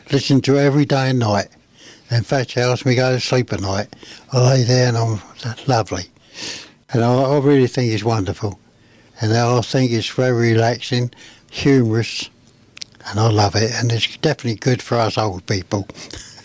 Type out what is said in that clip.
listen to it every day and night. In fact, it helps me go to sleep at night. I lay there and I'm lovely. And I really think it's wonderful. And I think it's very relaxing, humorous, and I love it. And it's definitely good for us old people.